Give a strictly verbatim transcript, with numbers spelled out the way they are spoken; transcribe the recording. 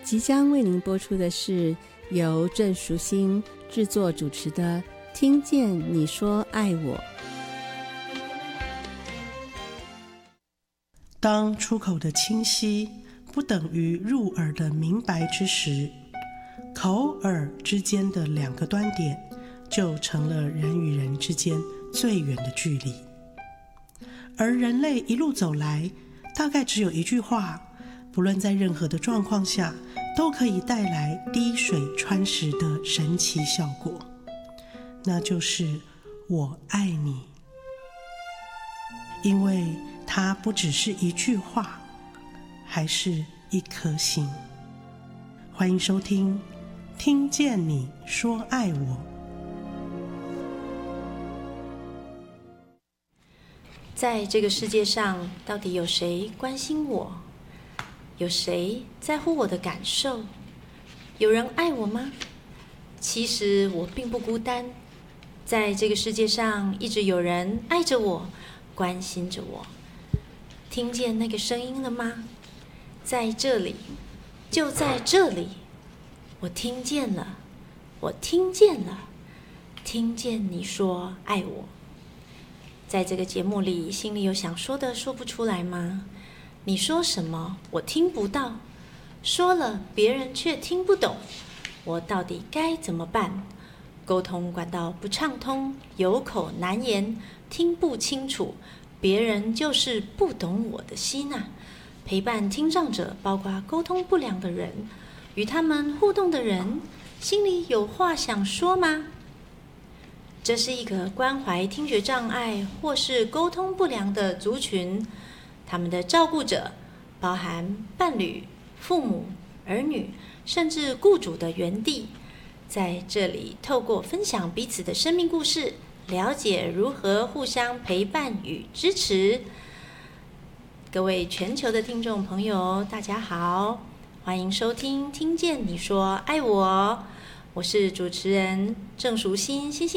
即将为您播出的是由郑淑馨制作主持的《听见你说爱我》。 当出口的清晰不等于入耳的明白之时，口耳之间的两个端点就成了人与人之间最远的距离。而人类一路走来，大概只有一句话，不论在任何的状况下，都可以带来滴水穿石的神奇效果，那就是我爱你。因为它不只是一句话，还是一颗心。欢迎收听听见你说爱我。 在这个世界上，到底有谁关心我？有谁在乎我的感受？有人爱我吗？其实我并不孤单，在这个世界上一直有人爱着我，关心着我。听见那个声音了吗？在这里，就在这里，我听见了，我听见了，听见你说爱我。在这个节目里，心里有想说的说不出来吗？你说什么我听不到，说了别人却听不懂，我到底该怎么办？沟通管道不畅通，有口难言，听不清楚，别人就是不懂我的心啊。陪伴听障者，包括沟通不良的人，与他们互动的人，心里有话想说吗？这是一个关怀听觉障碍或是沟通不良的族群，他们的照顾者包含伴侣、父母、儿女，甚至雇主的园地。在这里透过分享彼此的生命故事，了解如何互相陪伴与支持。各位全球的听众朋友，大家好，欢迎收听听见你说爱我，我是主持人郑淑馨，欣欣